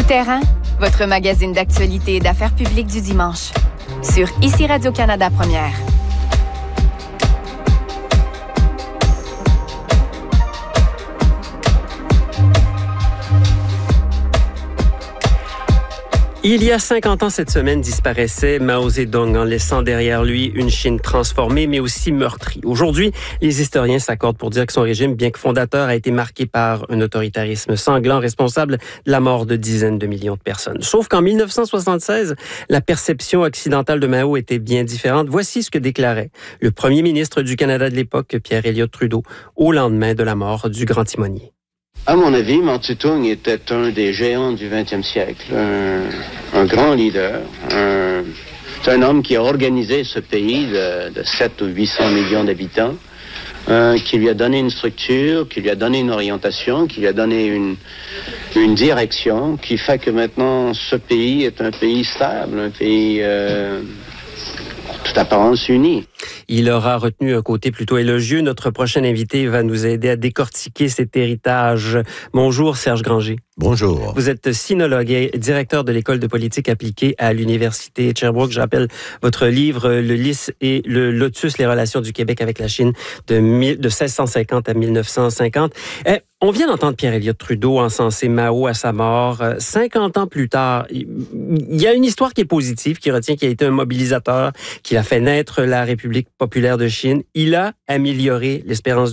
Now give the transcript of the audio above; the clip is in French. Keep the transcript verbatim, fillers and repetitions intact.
Tout-terrain, votre magazine d'actualité et d'affaires publiques du dimanche. Sur Ici Radio-Canada Première. Il y a cinquante ans cette semaine disparaissait Mao Zedong en laissant derrière lui une Chine transformée mais aussi meurtrie. Aujourd'hui, les historiens s'accordent pour dire que son régime, bien que fondateur, a été marqué par un autoritarisme sanglant responsable de la mort de dizaines de millions de personnes. Sauf qu'en dix-neuf cent soixante-seize, la perception occidentale de Mao était bien différente. Voici ce que déclarait le premier ministre du Canada de l'époque, Pierre Elliott Trudeau, au lendemain de la mort du grand timonier. À mon avis, Mao Tse-tung était un des géants du vingtième siècle, un, un grand leader. Un, c'est un homme qui a organisé ce pays de, de sept ou huit cents millions d'habitants, euh, qui lui a donné une structure, qui lui a donné une orientation, qui lui a donné une, une direction, qui fait que maintenant ce pays est un pays stable, un pays euh, toute apparence unie. Il aura retenu un côté plutôt élogieux. Notre prochain invité va nous aider à décortiquer cet héritage. Bonjour Serge Granger. Bonjour. Vous êtes sinologue et directeur de l'école de politique appliquée à l'Université de Sherbrooke. Je rappelle votre livre, Le Lys et le Lotus, les relations du Québec avec la Chine de, de seize cent cinquante à dix-neuf cent cinquante. Eh, on vient d'entendre Pierre Elliott Trudeau encenser Mao à sa mort. cinquante ans plus tard, il y a une histoire qui est positive, qui retient qu'il a été un mobilisateur, qu'il a fait naître la République populaire de Chine. Il a amélioré l'espérance